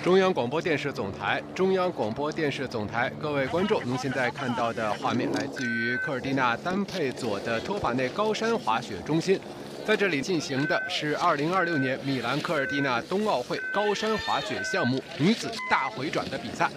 中央广播电视总台，中央广播电视总台，各位观众，您现在看到的画面来自于科尔蒂纳丹佩佐的托法内高山滑雪中心，在这里进行的是2026年米兰科尔蒂纳冬奥会高山滑雪项目女子大回转的比赛。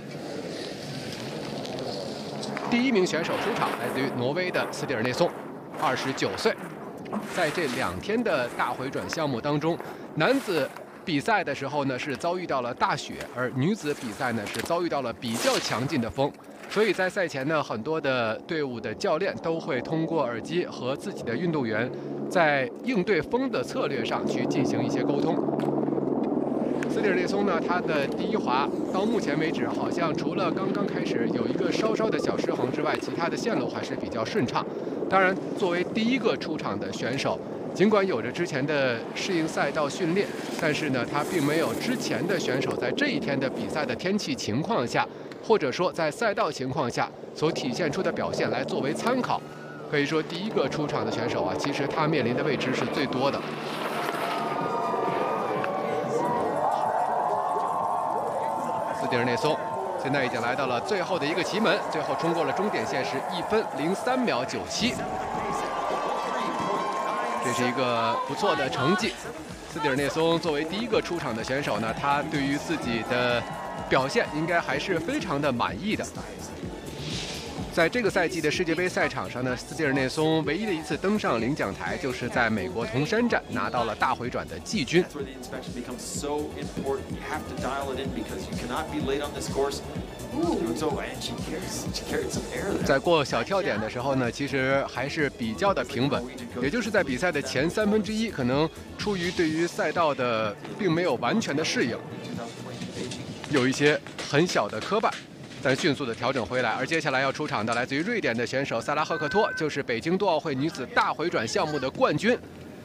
第一名选手出场，来自于挪威的斯蒂尔内松，29岁。在这2天的大回转项目当中，男子比赛的时候呢是遭遇到了大雪，而女子比赛呢是遭遇到了比较强劲的风，所以在赛前呢，很多的队伍的教练都会通过耳机和自己的运动员在应对风的策略上去进行一些沟通。斯蒂尔内松呢，他的第一滑到目前为止，好像除了刚刚开始有一个稍稍的小失衡之外，其他的线路还是比较顺畅。当然，作为第一个出场的选手，尽管有着之前的适应赛道训练，但是呢，他并没有之前的选手在这一天的比赛的天气情况下，或者说在赛道情况下所体现出的表现来作为参考。可以说，第一个出场的选手啊，其实他面临的未知是最多的。斯蒂尔内松现在已经来到了最后的一个旗门，最后冲过了终点线是1分03秒97。这是一个不错的成绩。斯蒂尔内松作为第一个出场的选手呢，他对于自己的表现应该还是非常的满意的。在这个赛季的世界杯赛场上呢，斯蒂尔内松唯一的一次登上领奖台，就是在美国铜山站拿到了大回转的季军。在过小跳点的时候呢，其实还是比较的平稳，也就是在比赛的前1/3，可能出于对于赛道的并没有完全的适应，有一些很小的磕绊，但迅速的调整回来。而接下来要出场的来自于瑞典的选手萨拉赫克托，就是北京冬奥会女子大回转项目的冠军。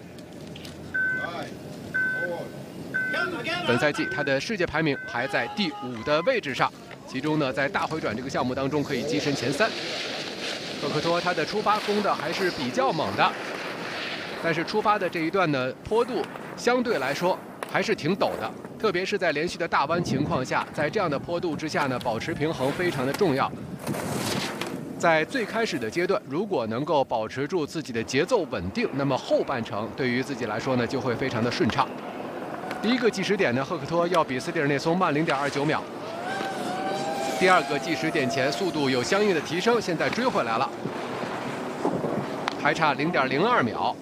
本赛季她的世界排名排在第5的位置上，其中呢，在大回转这个项目当中可以跻身前3。赫克托她的出发攻的还是比较猛的，但是出发的这一段呢，坡度相对来说还是挺陡的，特别是在连续的大弯情况下，在这样的坡度之下呢，保持平衡非常的重要。在最开始的阶段，如果能够保持住自己的节奏稳定，那么后半程对于自己来说呢，就会非常的顺畅。第一个计时点呢，赫克托要比斯蒂尔内松慢0.29秒。第二个计时点前速度有相应的提升，现在追回来了，还差0.02秒。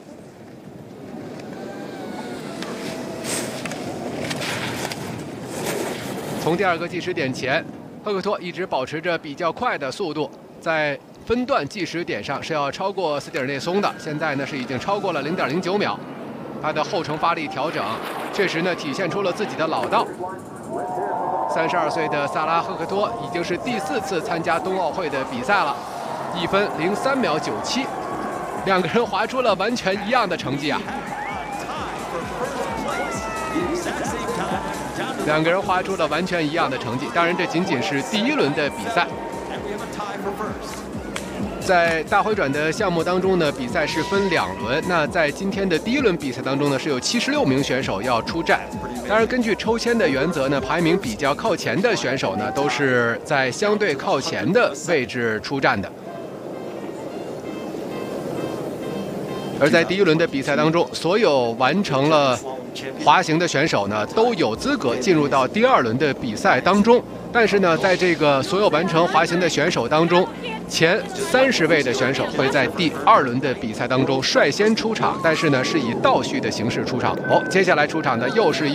从第二个计时点前，赫克托一直保持着比较快的速度，在分段计时点上是要超过斯蒂尔内松的，现在呢是已经超过了0.09秒。他的后程发力调整确实呢体现出了自己的老道。32岁的萨拉赫克托已经是第4次参加冬奥会的比赛了，1分03秒97，两个人划出了完全一样的成绩啊！两个人划出了完全一样的成绩，当然这仅仅是第1轮的比赛。在大回转的项目当中呢，比赛是分2轮。那在今天的第1轮比赛当中呢，是有76名选手要出战。当然，根据抽签的原则呢，排名比较靠前的选手呢，都是在相对靠前的位置出战的。而在第1轮的比赛当中，所有完成了滑行的选手呢，都有资格进入到第2轮的比赛当中。但是呢，在这个所有完成滑行的选手当中，前30位的选手会在第2轮的比赛当中率先出场，但是呢，是以倒序的形式出场。接下来出场的又是